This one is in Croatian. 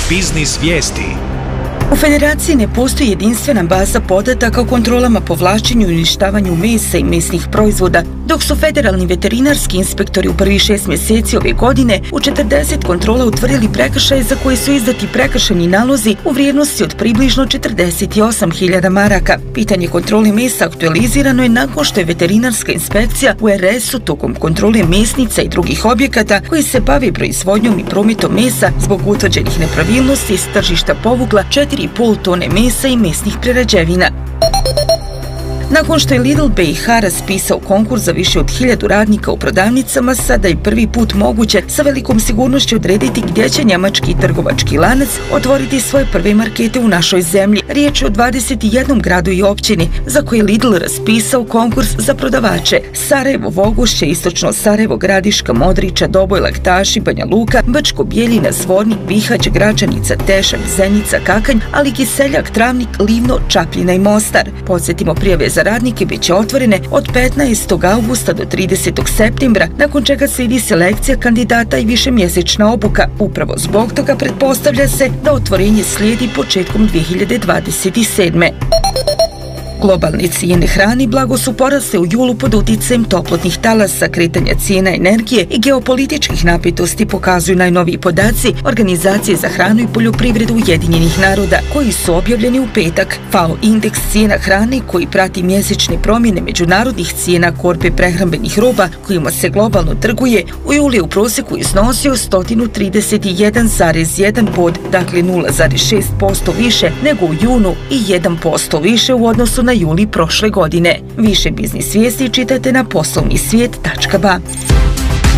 Biznis vijesti. U Federaciji ne postoji jedinstvena baza podataka o kontrolama po vlačenju i uništavanju mesa i mesnih proizvoda, dok su federalni veterinarski inspektori u prvih 6 mjeseci ove godine u 40 kontrola utvrdili prekršaje za koje su izdati prekršajni nalozi u vrijednosti od približno 48.000 maraka. Pitanje kontrole mesa aktualizirano je nakon što je veterinarska inspekcija u RS-u tokom kontrole mesnica i drugih objekata koji se bave proizvodnjom i prometom mesa zbog utvrđenih nepravilnosti iz tržišta povukla 4,5 tone mesa i mesnih prerađevina. Nakon što je Lidl BiH raspisao konkurs za više od 1000 radnika u prodavnicama, sada je prvi put moguće sa velikom sigurnošću odrediti gdje će njemački trgovački lanac otvoriti svoje prve markete u našoj zemlji. Riječ je o 21 gradu i općini za koje je Lidl raspisao konkurs za prodavače. Sarajevo, Vogošće, Istočno Sarajevo, Gradiška, Modriča, Doboj, Laktaši, Banja Luka, Brčko, Bijeljina, Zvornik, Bihać, Gračanica, Tešak, Zenica, Kakanj, ali Kiseljak, Travnik, Livno, Čapljina i Mostar. Podsjetimo, prijave za radnike bit će otvorene od 15. augusta do 30. septembra, nakon čega slijedi selekcija kandidata i višemjesečna obuka. Upravo zbog toga pretpostavlja se da otvorenje slijedi početkom 2027. Globalne cijene hrane blago su porasle u julu pod utjecajem toplotnih talasa, kretanja cijena energije i geopolitičkih napetosti, pokazuju najnoviji podaci Organizacije za hranu i poljoprivredu Ujedinjenih naroda, koji su objavljeni u petak. FAO indeks cijena hrane, koji prati mjesečne promjene međunarodnih cijena korpe prehrambenih roba kojima se globalno trguje, u juli je u prosjeku iznosio 131,1 bod, dakle 0,6% više nego u junu i 1% više u odnosu na juli prošle godine. Više biznis vijesti čitate na poslovnisvijet.ba.